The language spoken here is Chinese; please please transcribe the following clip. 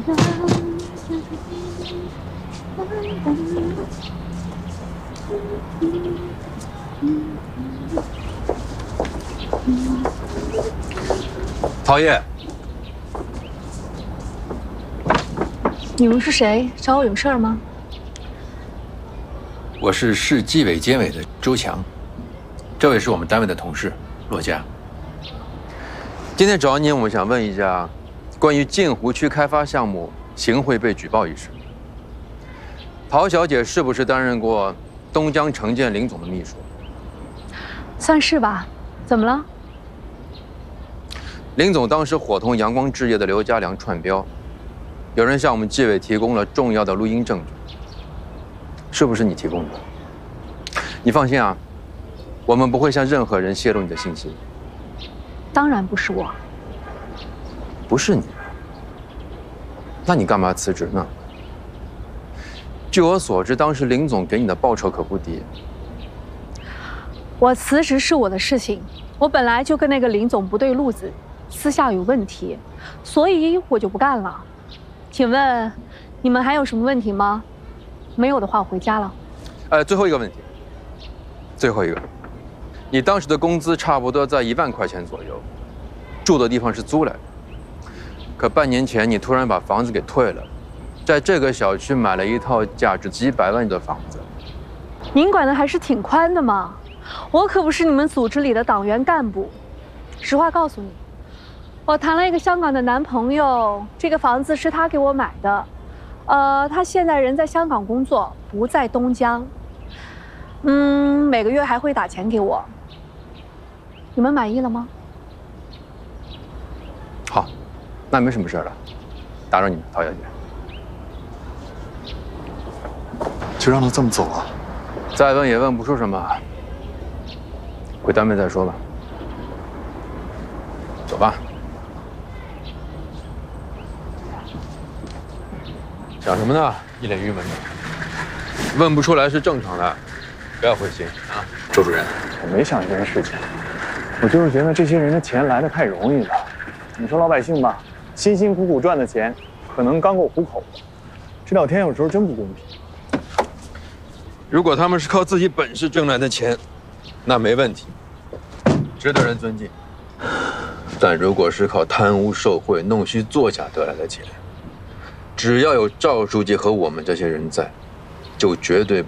陶叶， 你们是谁？找我有事儿吗？ 我是市纪委监委的周强，这位是我们单位的同事骆家。今天找你，我们想问一下，关于镜湖区开发项目行贿被举报一事，陶小姐是不是担任过东江城建林总的秘书？ 算是吧。怎么了？ 林总当时伙同阳光置业的刘家良串标，有人向我们纪委提供了重要的录音证据，是不是你提供的？你放心啊，我们不会向任何人泄露你的信息。 当然不是我。 不是你？那你干嘛辞职呢？据我所知，当时林总给你的报酬可不低。 我辞职是我的事情，我本来就跟那个林总不对路子。私下有问题，所以我就不干了。请问，你们还有什么问题吗？没有的话，我回家了。 最后一个问题。最后一个，你当时的工资差不多在1万块钱左右，住的地方是租来的。可半年前你突然把房子给退了，在这个小区买了一套价值几百万的房子。 您管的还是挺宽的嘛，我可不是你们组织里的党员干部。实话告诉你。我谈了一个香港的男朋友，这个房子是他给我买的，他现在人在香港工作，不在东江，每个月还会打钱给我。你们满意了吗？ 好，那没什么事了，打扰你们，陶小姐。 就让他这么走了？ 再问也问不出什么，回单位再说吧。走吧。想什么呢？一脸郁闷的。问不出来是正常的，不要灰心啊，周主任。 我没想这件事情，我就是觉得这些人的钱来得太容易了。你说老百姓吧，辛辛苦苦赚的钱，可能刚够糊口，这聊天有时候真不公平。 如果他们是靠自己本事挣来的钱，那没问题，值得人尊敬。但如果是靠贪污受贿、弄虚作假得来的钱，只要有赵书记和我们这些人在，就绝对